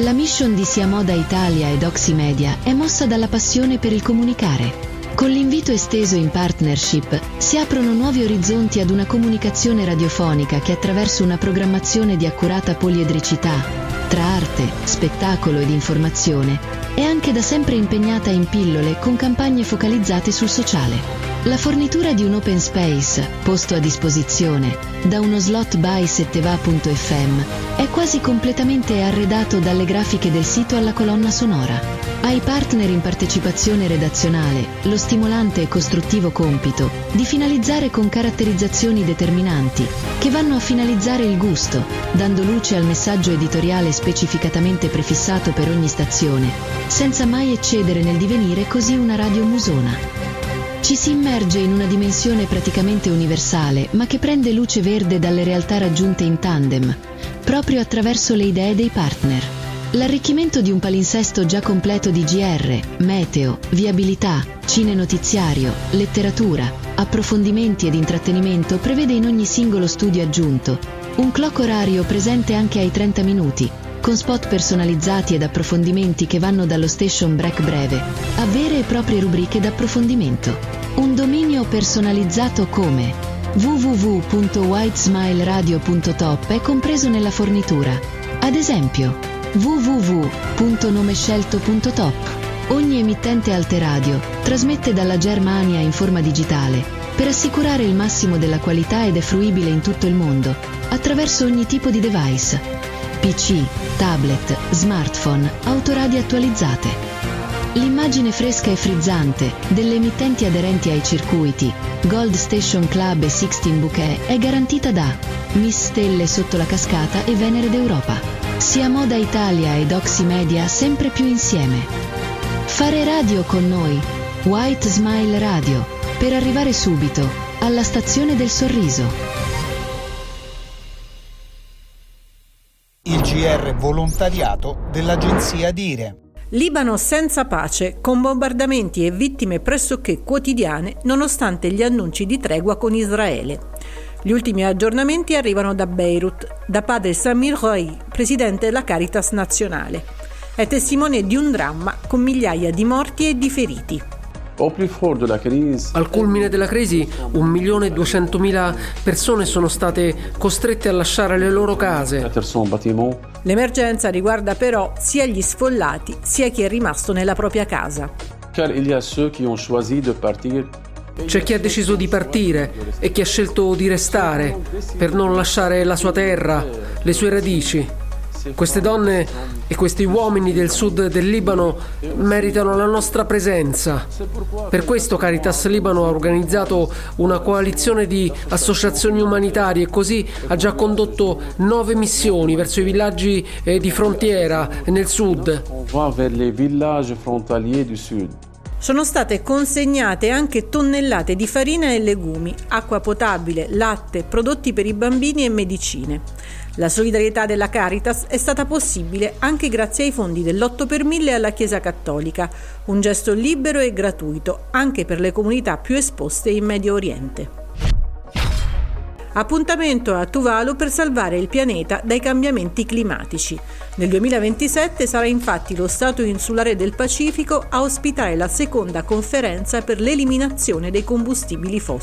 La mission di Sia Moda Italia ed Oximedia è mossa dalla passione per il comunicare. Con l'invito esteso in partnership si aprono nuovi orizzonti ad una comunicazione radiofonica che attraverso una programmazione di accurata poliedricità, tra arte, spettacolo ed informazione, è anche da sempre impegnata in pillole con campagne focalizzate sul sociale. La fornitura di un open space, posto a disposizione, da uno slot by setteva.fm, è quasi completamente arredato dalle grafiche del sito alla colonna sonora. Ai partner in partecipazione redazionale lo stimolante e costruttivo compito di finalizzare con caratterizzazioni determinanti che vanno a finalizzare il gusto, dando luce al messaggio editoriale specificatamente prefissato per ogni stazione, senza mai eccedere nel divenire così una radio musona. Ci si immerge in una dimensione praticamente universale, ma che prende luce verde dalle realtà raggiunte in tandem, proprio attraverso le idee dei partner. L'arricchimento di un palinsesto già completo di GR, meteo, viabilità, cine-notiziario, letteratura, approfondimenti ed intrattenimento prevede in ogni singolo studio aggiunto un clock orario presente anche ai 30 minuti, con spot personalizzati ed approfondimenti che vanno dallo station break breve a vere e proprie rubriche d'approfondimento. Un dominio personalizzato come www.whitesmileradio.top è compreso nella fornitura. Ad esempio, www.nomescelto.top. Ogni emittente Alteradio trasmette dalla Germania in forma digitale per assicurare il massimo della qualità ed è fruibile in tutto il mondo attraverso ogni tipo di device: PC, tablet, smartphone, autoradio attualizzate. L'immagine fresca e frizzante delle emittenti aderenti ai circuiti Gold Station Club e Sixteen Bouquet è garantita da Miss Stelle sotto la cascata e Venere d'Europa. Sia Moda Italia ed Oximedia sempre più insieme. Fare radio con noi, White Smile Radio, per arrivare subito alla stazione del sorriso. Il GR volontariato dell'agenzia Dire. Libano senza pace, con bombardamenti e vittime pressoché quotidiane nonostante gli annunci di tregua con Israele. Gli ultimi aggiornamenti arrivano da Beirut, da padre Samir Rouai, presidente della Caritas nazionale. È testimone di un dramma con migliaia di morti e di feriti. Al culmine della crisi 1.200.000 persone sono state costrette a lasciare le loro case. L'emergenza riguarda però sia gli sfollati sia chi è rimasto nella propria casa. C'è chi ha deciso di partire e chi ha scelto di restare per non lasciare la sua terra, le sue radici. Queste donne e questi uomini del sud del Libano meritano la nostra presenza. Per questo Caritas Libano ha organizzato una coalizione di associazioni umanitarie e così ha già condotto 9 missioni verso i villaggi di frontiera nel sud. Sono state consegnate anche tonnellate di farina e legumi, acqua potabile, latte, prodotti per i bambini e medicine. La solidarietà della Caritas è stata possibile anche grazie ai fondi dell'8 per 1000 alla Chiesa Cattolica, un gesto libero e gratuito anche per le comunità più esposte in Medio Oriente. Appuntamento a Tuvalu per salvare il pianeta dai cambiamenti climatici. Nel 2027 sarà infatti lo Stato insulare del Pacifico a ospitare la seconda conferenza per l'eliminazione dei combustibili fossili.